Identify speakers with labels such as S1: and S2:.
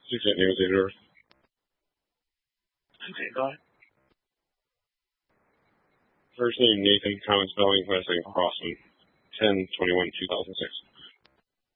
S1: 6 name of date of birth.
S2: Okay, go ahead.
S1: First name Nathan, common spelling, last name Crossman. 10/21/2006.